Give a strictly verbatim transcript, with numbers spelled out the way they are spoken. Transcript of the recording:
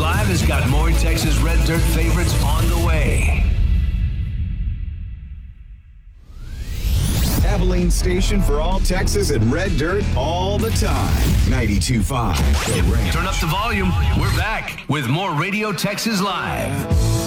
Live has got more Texas Red Dirt favorites on the way. Abilene station for all Texas and Red Dirt all the time. ninety-two point five The Ranch. Turn up the volume. We're back with more Radio Texas Live.